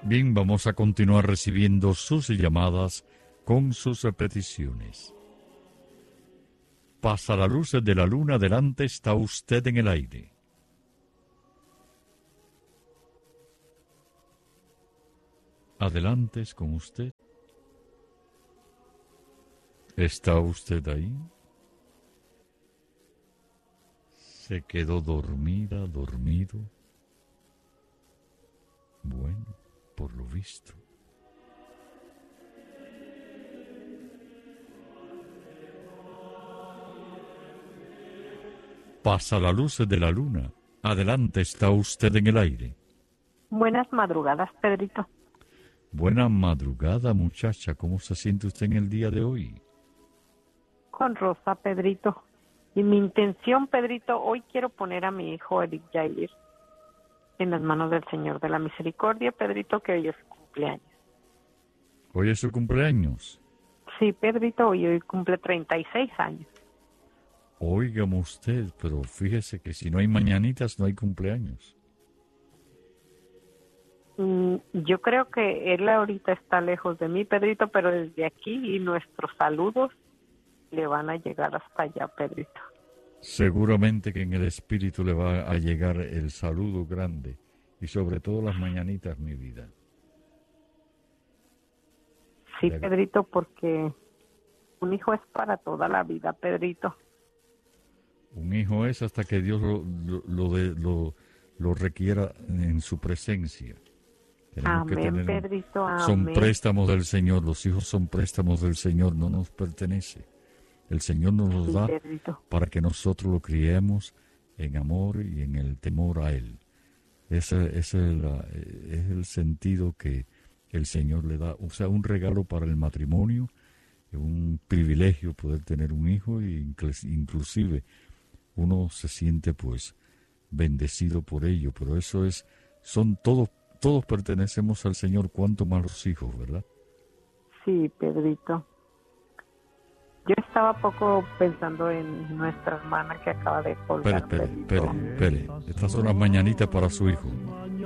Bien, vamos a continuar recibiendo sus llamadas con sus peticiones. Pasa la luz de la luna, adelante, está usted en el aire. Adelante, es con usted. ¿Está usted ahí? ¿Se quedó dormida, dormido? Bueno, por lo visto. Pasa la luz de la luna. Adelante, está usted en el aire. Buenas madrugadas, Pedrito. Buena madrugada, muchacha. ¿Cómo se siente usted en el día de hoy? Con Rosa, Pedrito. Y mi intención, Pedrito, hoy quiero poner a mi hijo Eric Jair en las manos del Señor de la Misericordia, Pedrito, que hoy es su cumpleaños. ¿Hoy es su cumpleaños? Sí, Pedrito, hoy cumple 36 años. Óigame usted, pero fíjese que si no hay mañanitas, no hay cumpleaños. Yo creo que él ahorita está lejos de mí, Pedrito, pero desde aquí y nuestros saludos le van a llegar hasta allá, Pedrito. Seguramente que en el espíritu le va a llegar el saludo grande y sobre todo las mañanitas, mi vida. Sí, Pedrito, porque un hijo es para toda la vida, Pedrito. Un hijo es hasta que Dios lo requiera en su presencia. Tenemos Amén, Pedrito, amén. Son préstamos del Señor, los hijos son préstamos del Señor, no nos pertenece. El Señor nos los da para que nosotros lo criemos en amor y en el temor a Él. Ese es el sentido que el Señor le da. O sea, un regalo para el matrimonio, un privilegio poder tener un hijo e inclusive uno se siente pues bendecido por ello. Pero eso todos pertenecemos al Señor, cuanto más los hijos, ¿verdad? Sí, Pedrito. Yo estaba poco pensando en nuestra hermana que acaba de colgar. Espere. Estas son las mañanitas para su hijo.